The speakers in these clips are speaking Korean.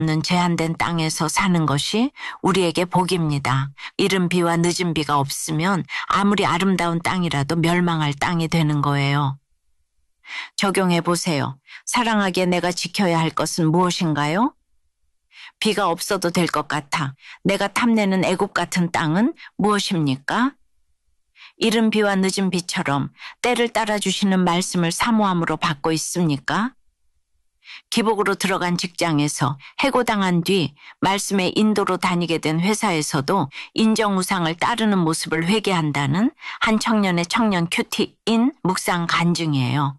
없는 제한된 땅에서 사는 것이 우리에게 복입니다. 이른 비와 늦은 비가 없으면 아무리 아름다운 땅이라도 멸망할 땅이 되는 거예요. 적용해 보세요. 사랑하기에 내가 지켜야 할 것은 무엇인가요? 비가 없어도 될 것 같아. 내가 탐내는 애굽 같은 땅은 무엇입니까? 이른 비와 늦은 비처럼 때를 따라주시는 말씀을 사모함으로 받고 있습니까? 기복으로 들어간 직장에서 해고당한 뒤 말씀의 인도로 다니게 된 회사에서도 인정우상을 따르는 모습을 회개한다는 한 청년의 청년 큐티인 묵상 간증이에요.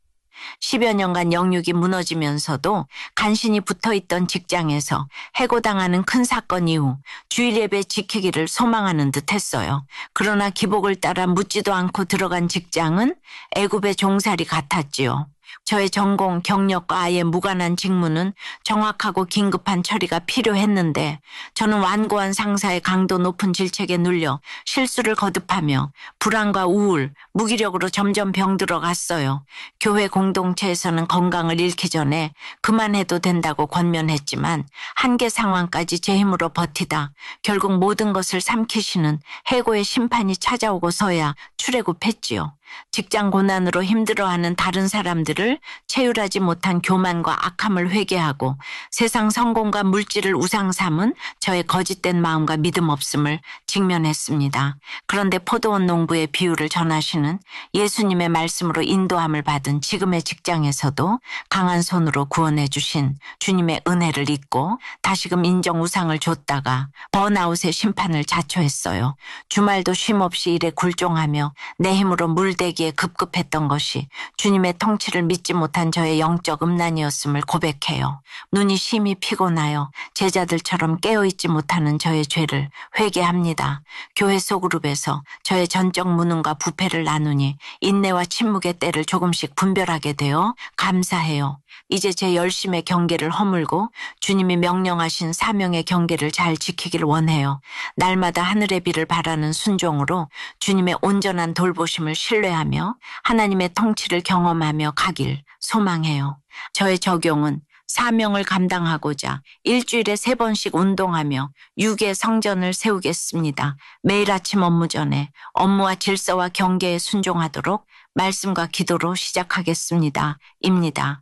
10여 년간 영육이 무너지면서도 간신히 붙어있던 직장에서 해고당하는 큰 사건 이후 주일 예배 지키기를 소망하는 듯 했어요. 그러나 기복을 따라 묻지도 않고 들어간 직장은 애굽의 종살이 같았지요. 저의 전공, 경력과 아예 무관한 직무는 정확하고 긴급한 처리가 필요했는데 저는 완고한 상사의 강도 높은 질책에 눌려 실수를 거듭하며 불안과 우울, 무기력으로 점점 병들어 갔어요. 교회 공동체에서는 건강을 잃기 전에 그만해도 된다고 권면했지만 한계 상황까지 제 힘으로 버티다 결국 모든 것을 삼키시는 해고의 심판이 찾아오고서야 출애굽했지요. 직장 고난으로 힘들어하는 다른 사람들을 체휼하지 못한 교만과 악함을 회개하고 세상 성공과 물질을 우상 삼은 저의 거짓된 마음과 믿음 없음을 직면했습니다. 그런데 포도원 농부의 비유를 전하시는 예수님의 말씀으로 인도함을 받은 지금의 직장에서도 강한 손으로 구원해 주신 주님의 은혜를 잊고 다시금 인정 우상을 줬다가 번아웃의 심판을 자초했어요. 주말도 쉼없이 일에 굴종하며 내 힘으로 물대기에 급급했던 것이 주님의 통치를 믿지 못한 저의 영적 음란이었음을 고백해요. 눈이 심히 피곤하여 제자들처럼 깨어있지 못하는 저의 죄를 회개합니다. 교회 소그룹에서 저의 전적 무능과 부패를 나누니 인내와 침묵의 때를 조금씩 분별하게 되어 감사해요. 이제 제 열심의 경계를 허물고 주님이 명령하신 사명의 경계를 잘 지키길 원해요. 날마다 하늘의 비를 바라는 순종으로 주님의 온전한 돌보심을 신뢰하며 하나님의 통치를 경험하며 가길 소망해요. 저의 적용은 사명을 감당하고자 일주일에 3번씩 운동하며 6의 성전을 세우겠습니다. 매일 아침 업무 전에 업무와 질서와 경계에 순종하도록 말씀과 기도로 시작하겠습니다. 입니다.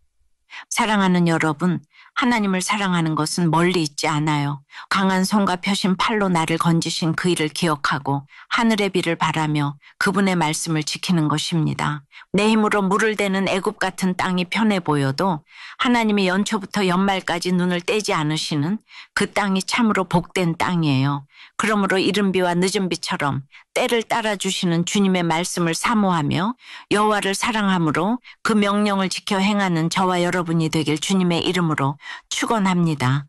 사랑하는 여러분, 하나님을 사랑하는 것은 멀리 있지 않아요. 강한 손과 펴신 팔로 나를 건지신 그 일을 기억하고 하늘의 비를 바라며 그분의 말씀을 지키는 것입니다. 내 힘으로 물을 대는 애굽 같은 땅이 편해 보여도 하나님이 연초부터 연말까지 눈을 떼지 않으시는 그 땅이 참으로 복된 땅이에요. 그러므로 이른 비와 늦은 비처럼 때를 따라주시는 주님의 말씀을 사모하며 여호와를 사랑함으로 그 명령을 지켜 행하는 저와 여러분이 되길 주님의 이름으로 축원합니다.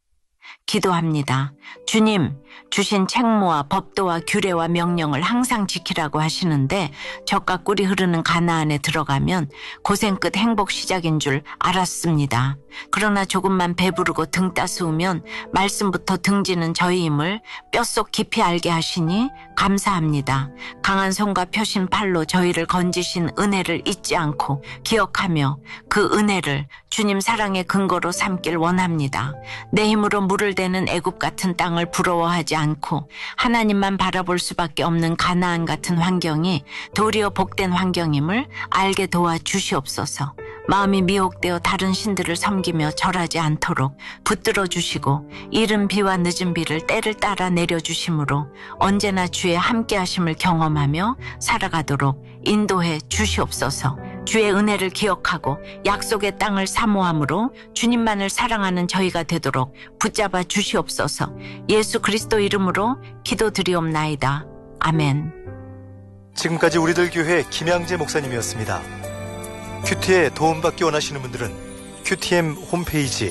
기도합니다. 주님, 주신 책무와 법도와 규례와 명령을 항상 지키라고 하시는데 젖과 꿀이 흐르는 가나안에 들어가면 고생 끝 행복 시작인 줄 알았습니다. 그러나 조금만 배부르고 등 따스우면 말씀부터 등지는 저희임을 뼛속 깊이 알게 하시니 감사합니다. 강한 손과 펴신 팔로 저희를 건지신 은혜를 잊지 않고 기억하며 그 은혜를 주님 사랑의 근거로 삼길 원합니다. 내 힘으로 물을 대는 애굽 같은 땅을 부러워하지 않고 하나님만 바라볼 수밖에 없는 가나안 같은 환경이 도리어 복된 환경임을 알게 도와주시옵소서. 마음이 미혹되어 다른 신들을 섬기며 절하지 않도록 붙들어 주시고 이른 비와 늦은 비를 때를 따라 내려주심으로 언제나 주의 함께하심을 경험하며 살아가도록 인도해 주시옵소서. 주의 은혜를 기억하고 약속의 땅을 사모함으로 주님만을 사랑하는 저희가 되도록 붙잡아 주시옵소서. 예수 그리스도 이름으로 기도드리옵나이다. 아멘. 지금까지 우리들 교회 김양재 목사님이었습니다. 큐티에 도움받기 원하시는 분들은 QTM 홈페이지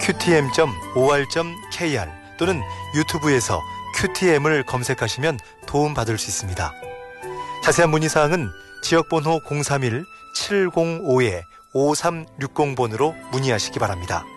qtm.or.kr 또는 유튜브에서 QTM을 검색하시면 도움받을 수 있습니다. 자세한 문의사항은 지역번호 031-705-5360번으로 문의하시기 바랍니다.